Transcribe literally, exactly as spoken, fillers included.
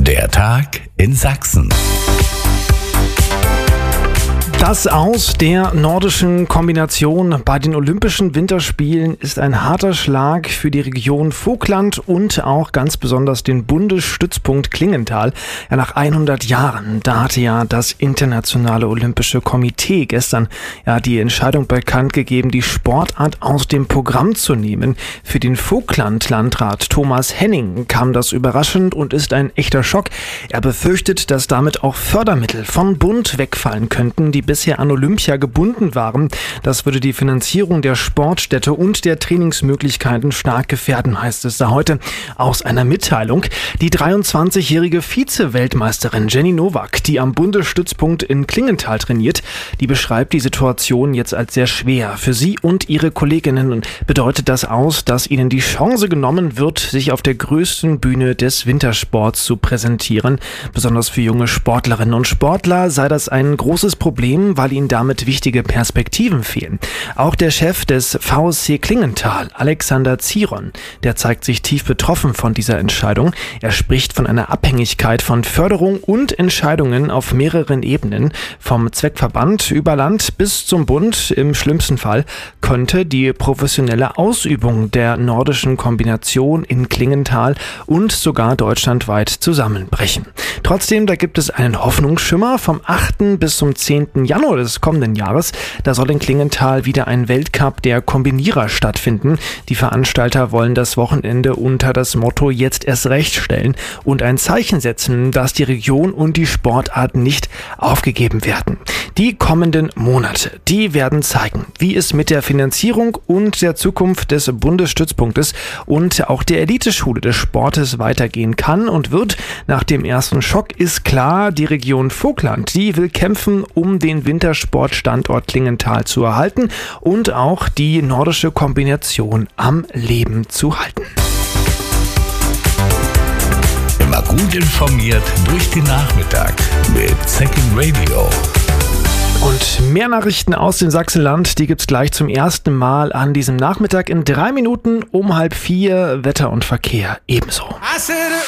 Der Tag in Sachsen. Das Aus der nordischen Kombination bei den Olympischen Winterspielen ist ein harter Schlag für die Region Vogtland und auch ganz besonders den Bundesstützpunkt Klingenthal. Ja, nach hundert Jahren, da hatte ja das Internationale Olympische Komitee gestern ja die Entscheidung bekannt gegeben, die Sportart aus dem Programm zu nehmen. Für den Vogtland-Landrat Thomas Henning kam das überraschend und ist ein echter Schock. Er befürchtet, dass damit auch Fördermittel vom Bund wegfallen könnten, die bisher an Olympia gebunden waren. Das würde die Finanzierung der Sportstätte und der Trainingsmöglichkeiten stark gefährden, heißt es da heute aus einer Mitteilung. Die dreiundzwanzigjährige Vize-Weltmeisterin Jenny Nowak, die am Bundesstützpunkt in Klingenthal trainiert, die beschreibt die Situation jetzt als sehr schwer. Für sie und ihre Kolleginnen bedeutet das aus, dass ihnen die Chance genommen wird, sich auf der größten Bühne des Wintersports zu präsentieren. Besonders für junge Sportlerinnen und Sportler sei das ein großes Problem, weil ihnen damit wichtige Perspektiven fehlen. Auch der Chef des V S C Klingenthal, Alexander Ziron, der zeigt sich tief betroffen von dieser Entscheidung. Er spricht von einer Abhängigkeit von Förderung und Entscheidungen auf mehreren Ebenen. Vom Zweckverband über Land bis zum Bund. Im schlimmsten Fall könnte die professionelle Ausübung der nordischen Kombination in Klingenthal und sogar deutschlandweit zusammenbrechen. Trotzdem, da gibt es einen Hoffnungsschimmer. Vom achten bis zum zehnten Januar des kommenden Jahres, da soll in Klingenthal wieder ein Weltcup der Kombinierer stattfinden. Die Veranstalter wollen das Wochenende unter das Motto „Jetzt erst recht" stellen und ein Zeichen setzen, dass die Region und die Sportart nicht aufgegeben werden. Die kommenden Monate, die werden zeigen, wie es mit der Finanzierung und der Zukunft des Bundesstützpunktes und auch der Eliteschule des Sportes weitergehen kann und wird. Nach dem ersten Schock ist klar, die Region Vogtland, die will kämpfen, um den Wintersportstandort Klingenthal zu erhalten und auch die nordische Kombination am Leben zu halten. Immer gut informiert durch den Nachmittag mit Second Radio. Und mehr Nachrichten aus dem Sachsenland, die gibt's gleich zum ersten Mal an diesem Nachmittag in drei Minuten um halb vier. Wetter und Verkehr ebenso.